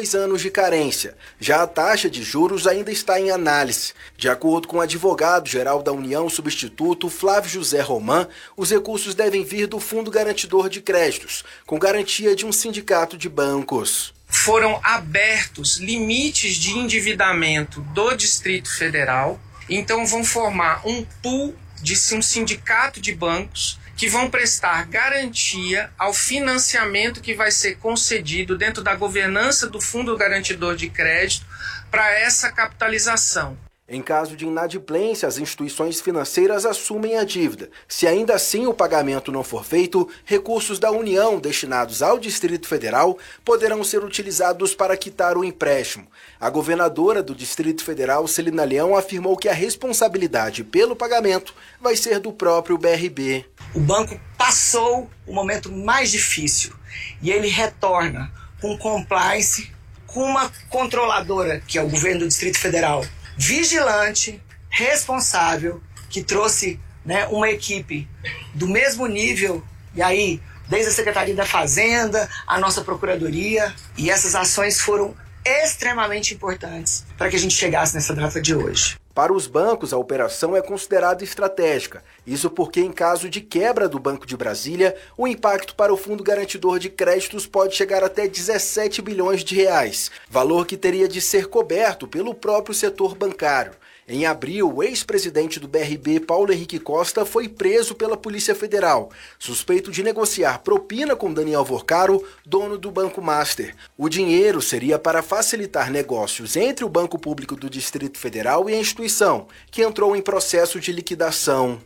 2 anos de carência. Já a taxa de juros ainda está em análise. De acordo com o advogado-geral da União Substituto, Flávio José Roman, os recursos devem vir do Fundo Garantidor de Créditos, com garantia de um sindicato de bancos. Foram abertos limites de endividamento do Distrito Federal, então vão formar um pool de um sindicato de bancos que vão prestar garantia ao financiamento que vai ser concedido dentro da governança do Fundo Garantidor de Crédito para essa capitalização. Em caso de inadimplência, as instituições financeiras assumem a dívida. Se ainda assim o pagamento não for feito, recursos da União destinados ao Distrito Federal poderão ser utilizados para quitar o empréstimo. A governadora do Distrito Federal, Celina Leão, afirmou que a responsabilidade pelo pagamento vai ser do próprio BRB. O banco passou o momento mais difícil e ele retorna com compliance, com uma controladora, que é o governo do Distrito Federal, vigilante, responsável, que trouxe, uma equipe do mesmo nível, e aí, desde a Secretaria da Fazenda, a nossa Procuradoria, e essas ações foram extremamente importantes para que a gente chegasse nessa data de hoje. Para os bancos, a operação é considerada estratégica. Isso porque, em caso de quebra do Banco de Brasília, o impacto para o Fundo Garantidor de Créditos pode chegar até 17 bilhões de reais, valor que teria de ser coberto pelo próprio setor bancário. Em abril, o ex-presidente do BRB, Paulo Henrique Costa, foi preso pela Polícia Federal, suspeito de negociar propina com Daniel Vorcaro, dono do Banco Master. O dinheiro seria para facilitar negócios entre o Banco Público do Distrito Federal e a instituição, que entrou em processo de liquidação.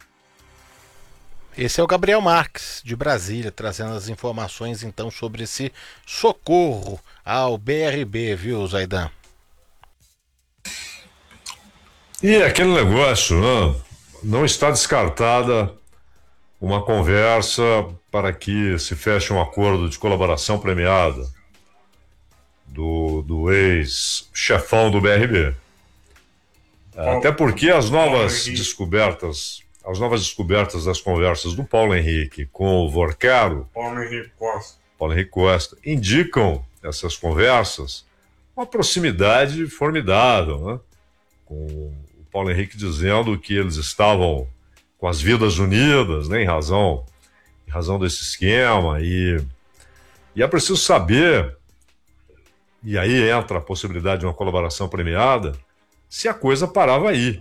Esse é o Gabriel Marques, de Brasília, trazendo as informações então sobre esse socorro ao BRB, viu, Zaidan? E aquele negócio, não está descartada uma conversa para que se feche um acordo de colaboração premiada do ex-chefão do BRB. Até porque as novas descobertas das conversas do Paulo Henrique com o Vorcaro, Paulo Henrique Costa, indicam essas conversas uma proximidade formidável, né? Com o Paulo Henrique dizendo que eles estavam com as vidas unidas, né, em razão desse esquema, e é preciso saber, e aí entra a possibilidade de uma colaboração premiada, se a coisa parava aí.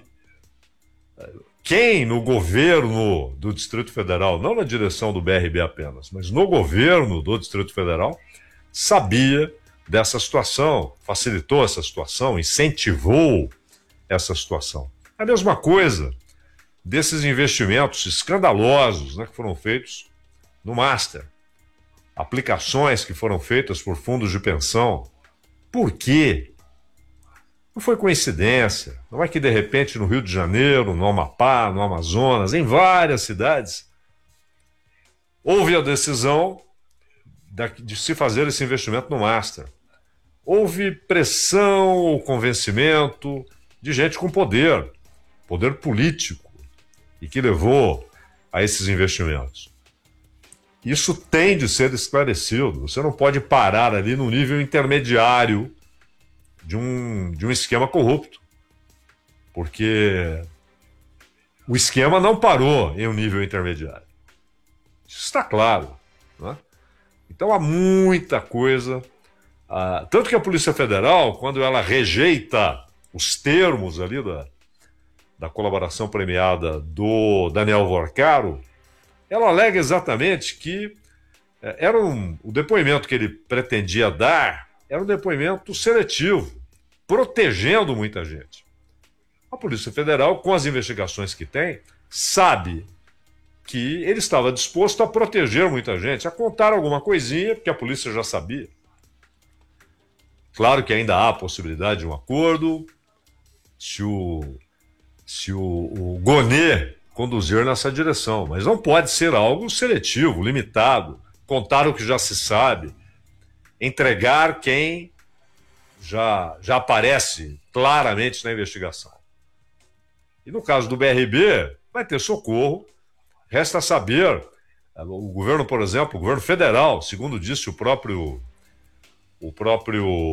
Quem no governo do Distrito Federal, não na direção do BRB apenas, mas no governo do Distrito Federal, sabia dessa situação, facilitou essa situação, incentivou essa situação. A mesma coisa desses investimentos escandalosos, né, que foram feitos no Master, aplicações que foram feitas por fundos de pensão. Por quê? Não foi coincidência. Não é que de repente no Rio de Janeiro, no Amapá, no Amazonas, em várias cidades, houve a decisão de se fazer esse investimento no Master. Houve pressão ou convencimento de gente com poder político, e que levou a esses investimentos. Isso tem de ser esclarecido. Você não pode parar ali no nível intermediário de um esquema corrupto, porque o esquema não parou em um nível intermediário. Isso está claro, né? Então há muita coisa, tanto que a Polícia Federal, quando ela rejeita os termos ali da colaboração premiada do Daniel Vorcaro, ela alega exatamente que o depoimento que ele pretendia dar era um depoimento seletivo, protegendo muita gente. A Polícia Federal, com as investigações que tem, sabe que ele estava disposto a proteger muita gente, a contar alguma coisinha, porque a polícia já sabia. Claro que ainda há a possibilidade de um acordo, se o Gonê conduzir nessa direção, mas não pode ser algo seletivo, limitado, contar o que já se sabe, entregar quem já aparece claramente na investigação. E no caso do BRB, vai ter socorro. Resta saber, o governo, por exemplo, o governo federal, segundo disse o próprio